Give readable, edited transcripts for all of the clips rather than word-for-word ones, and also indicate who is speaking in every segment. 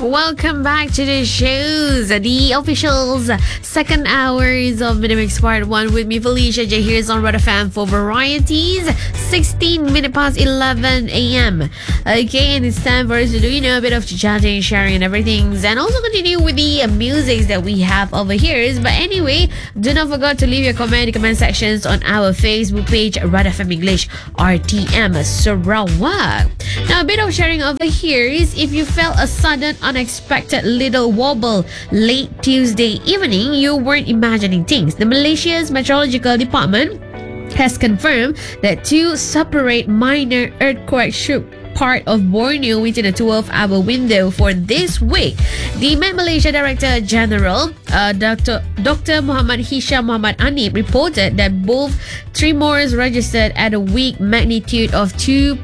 Speaker 1: Welcome back to the shows, the officials, second hours of Minimix Part 1 with me, Felicia J. Here's on Red FM for varieties, 16 minutes past 11 a.m. Okay, and it's time for us to do, a bit of chatting, sharing, and everything, and also continue with the music that we have over here. But anyway, do not forget to leave your comment in the comment sections on our Facebook page, Red FM English RTM Sarawak. Now, a bit of sharing over here is if you felt a sudden unexpected little wobble late Tuesday evening, you weren't imagining things. The Malaysia's Meteorological Department has confirmed that two separate minor earthquakes shook part of Borneo within a 12-hour window for this week. The Met Malaysia Director General, Dr. Muhammad Hisham Muhammad Anib, reported that both tremors registered at a weak magnitude of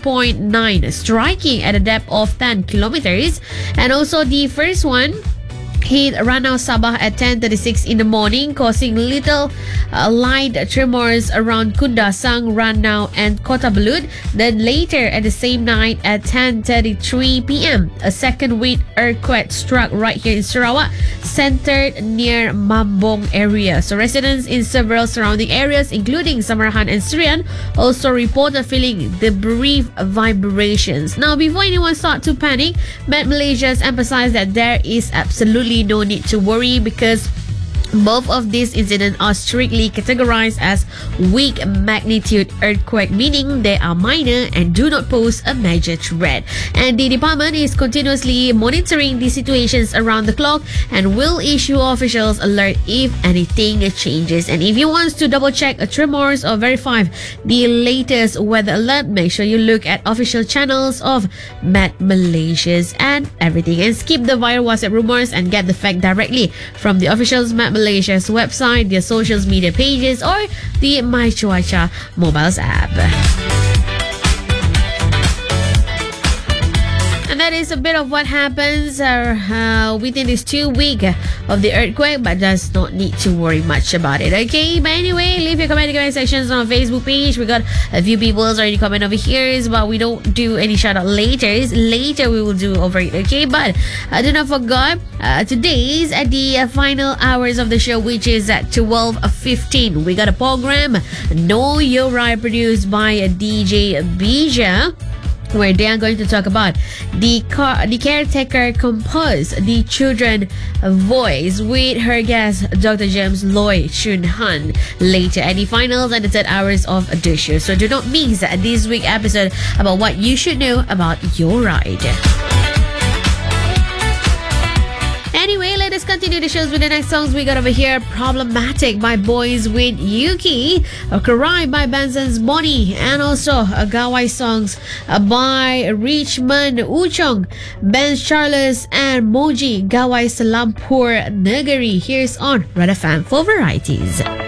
Speaker 1: 2.9, striking at a depth of 10 kilometers. And also the first one hit Ranau Sabah at 10:36 in the morning, causing little light tremors around Kundasang, Ranau and Kota Belud. Then later at the same night at 10:33 p.m, a second weak earthquake struck right here in Sarawak, centered near Mambong area. So residents in several surrounding areas, including Samarahan and Serian, also reported feeling the brief vibrations. Now, before anyone start to panic, Met Malaysia has emphasized that there is absolutely no need to worry because both of these incidents are strictly categorized as weak magnitude earthquake, meaning they are minor and do not pose a major threat. And the department is continuously monitoring the situations around the clock and will issue officials alert if anything changes. And if you want to double check a tremors or verify the latest weather alert, make sure you look at official channels of Met Malaysia's and everything. And skip the viral WhatsApp rumors and get the fact directly from the officials Met Malaysia's website, their social media pages, or the My Cuaca mobiles app. And that is a bit of what happens within this 2 weeks of the earthquake, but does not need to worry much about it. Okay, but anyway, leave your comment in the comment sections on our Facebook page. We got a few people already comment over here, but we don't do any shout out later. Later we will do over it. Okay, but do not forget today's at the final hours of the show, which is at 12:15. We got a program Know Your Right, produced by DJ Bija, where they are going to talk about the caretaker composed the children voice with her guest Dr. James Loy Chun Han later at the finals and the third hours of the show. So do not miss this week's episode about what you should know about your ride. Anyway, let us continue the shows with the next songs we got over here. Problematic by Boys with Yuki, Karai by Benson's Bonnie, and also Gawai songs by Richmond Uchong, Ben Charles and Moji, Gawai Salampur Negeri. Here's on Red FM for varieties.